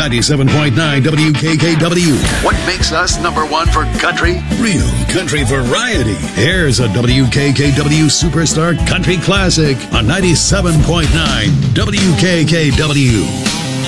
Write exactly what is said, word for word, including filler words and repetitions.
ninety-seven point nine W K K W. What makes us number one for country? Real country variety. Here's a W K K W Superstar Country Classic on ninety-seven point nine W K K W.